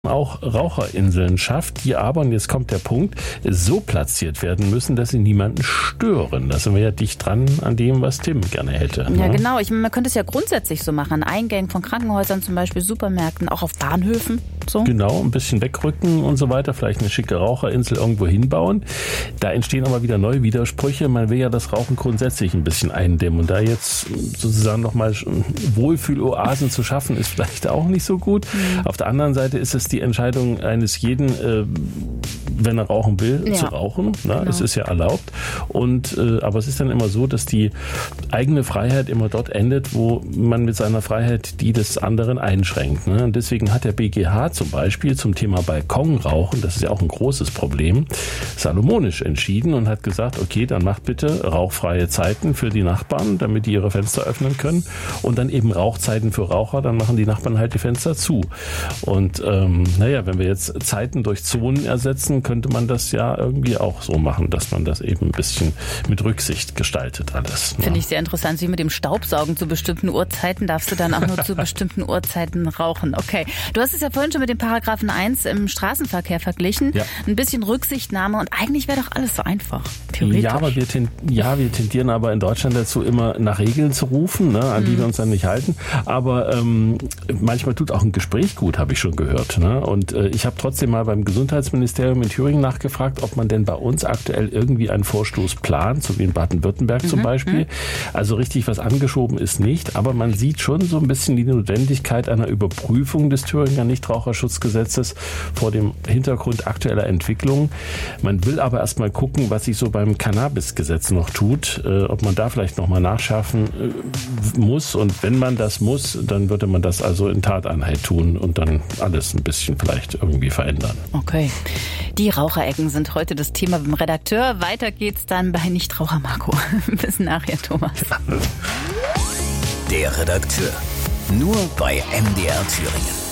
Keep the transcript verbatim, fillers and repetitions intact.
auch Raucherinseln schafft, die aber, und jetzt kommt der Punkt, so platziert werden müssen, dass sie niemanden stören. Da sind wir ja dicht dran an dem, was Tim gerne hätte. Ja, ne? genau. Ich meine, man könnte es ja grundsätzlich so machen. An Eingängen von Krankenhäusern zum Beispiel, Supermärkten, auch auf Bahnhöfen. So. Genau, ein bisschen wegrücken und so weiter, vielleicht eine schicke Raucherinsel irgendwo hinbauen. Da entstehen aber wieder neue Widersprüche. Man will ja das Rauchen grundsätzlich ein bisschen eindämmen. Und da jetzt sozusagen nochmal Wohlfühloasen zu schaffen, ist vielleicht auch nicht so gut. Mhm. Auf der anderen Seite ist es die Entscheidung eines jeden, äh, wenn er rauchen will, ja. zu rauchen. Na, genau. Es ist ja erlaubt. Und, äh, aber es ist dann immer so, dass die eigene Freiheit immer dort endet, wo man mit seiner Freiheit die des anderen einschränkt. Ne? Und deswegen hat der B G H zum Beispiel zum Thema Balkonrauchen, das ist ja auch ein großes Problem, salomonisch entschieden und hat gesagt, okay, dann macht bitte rauchfreie Zeiten für die Nachbarn, damit die ihre Fenster öffnen können, und dann eben Rauchzeiten für Raucher, dann machen die Nachbarn halt die Fenster zu. Und ähm, naja, wenn wir jetzt Zeiten durch Zonen ersetzen, könnte man das ja irgendwie auch so machen, dass man das eben ein bisschen mit Rücksicht gestaltet alles. Finde ich sehr interessant, wie mit dem Staubsaugen zu bestimmten Uhrzeiten darfst du dann auch nur zu bestimmten Uhrzeiten rauchen. Okay, du hast es ja vorhin schon mit dem Paragraphen eins im Straßenverkehr verglichen. Ja. Ein bisschen Rücksichtnahme und eigentlich wäre doch alles so einfach, theoretisch. Ja, aber wir, ten, ja, wir tendieren aber in Deutschland dazu, immer nach Regeln zu rufen, ne, an die mhm. wir uns dann nicht halten. Aber ähm, manchmal tut auch ein Gespräch gut, habe ich schon gehört. Ne? Und äh, ich habe trotzdem mal beim Gesundheitsministerium in Thüringen nachgefragt, ob man denn bei uns aktuell irgendwie einen Vorstoß plant, so wie in Baden-Württemberg mhm. zum Beispiel. Also richtig was angeschoben ist nicht, aber man sieht schon so ein bisschen die Notwendigkeit einer Überprüfung des Thüringer Nichtraucherschutzgesetzes vor dem Hintergrund aktueller Entwicklungen. Man will aber erst mal gucken, was sich so beim Cannabisgesetz noch tut, äh, ob man da vielleicht noch mal nachschärfen äh, muss. Und wenn man das muss, dann würde man das also in Tateinheit tun und dann alles ein bisschen vielleicht irgendwie verändern. Okay. Die Raucherecken sind heute das Thema beim Redakteur. Weiter geht's dann bei Nichtraucher Marco. Bis nachher, Thomas. Der Redakteur. Nur bei M D R Thüringen.